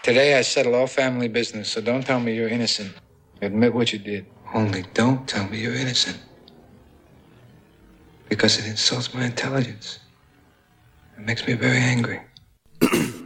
Today I settle all family business, so don't tell me you're innocent. Admit what you did. Only don't tell me you're innocent. Because it insults my intelligence. It makes me very angry.